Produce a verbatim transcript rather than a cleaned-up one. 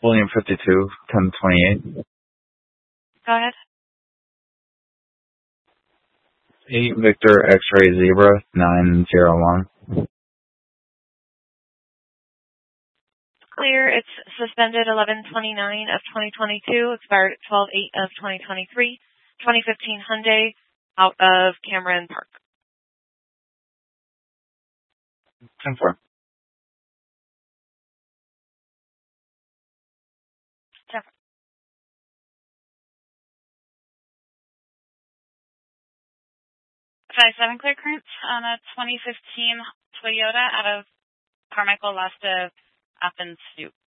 William fifty-two, ten twenty-eight. Go ahead. eight Victor X-ray Zebra, nine zero one. Clear. It's suspended eleven twenty-nine of twenty twenty-two, expired at twelve eight of twenty twenty-three, twenty fifteen Hyundai, out of Cameron Park. ten four. five seven clear current on a twenty fifteen Toyota out of Carmichael, Lasta, Athens, Snoop.